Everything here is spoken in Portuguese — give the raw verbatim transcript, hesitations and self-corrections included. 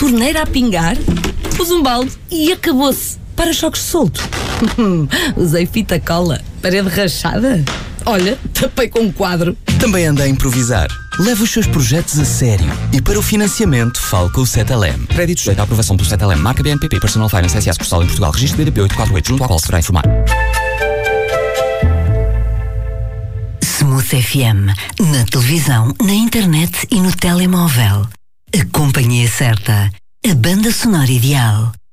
torneira a pingar, pus um balde e acabou-se. Para-choques solto. Usei fita cola. Parede rachada. Olha, tapei com um quadro. Também anda a improvisar. Leve os seus projetos a sério. E para o financiamento, fale com o Cetelem. Crédito sujeito à aprovação do Cetelem. Marca B N P P Personal Finance S A sucursal em Portugal. Registro B D P oito quatro oito, junto ao qual se deverá informar. Smooth F M. Na televisão, na internet e no telemóvel. A companhia certa. A banda sonora ideal.